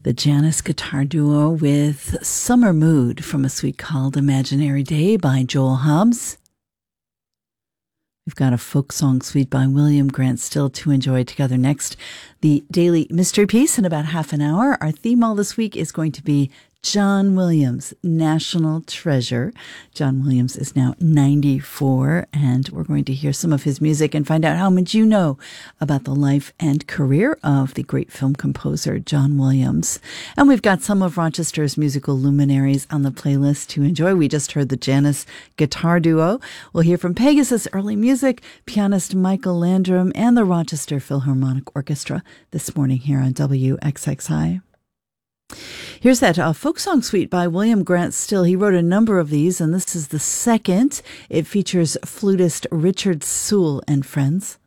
The Janus Guitar Duo with Summer Mood from a suite called Imaginary Day by Joel Hobbs. We've got a folk song suite by William Grant Still to enjoy together next. The Daily Mystery Piece in about half an hour. Our theme all this week is going to be John Williams, National Treasure. John Williams is now 94, and we're going to hear some of his music and find out how much you know about the life and career of the great film composer John Williams. And we've got some of Rochester's musical luminaries on the playlist to enjoy. We just heard the Janus Guitar Duo. We'll hear from Pegasus Early Music, pianist Michael Landrum, and the Rochester Philharmonic Orchestra this morning here on WXXI. Here's that folk song suite by William Grant Still. He wrote a number of these, and this is the second. It features flutist Richard Sewell and friends.